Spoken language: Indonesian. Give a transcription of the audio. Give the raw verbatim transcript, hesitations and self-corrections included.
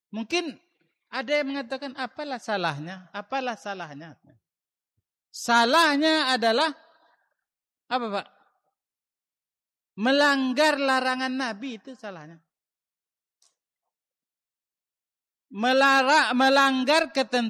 Mungkin ada yang mengatakan apalah salahnya? Apalah salahnya? Salahnya adalah apa, Pak? Melanggar larangan Nabi, itu salahnya. Melara, melanggar ketentuan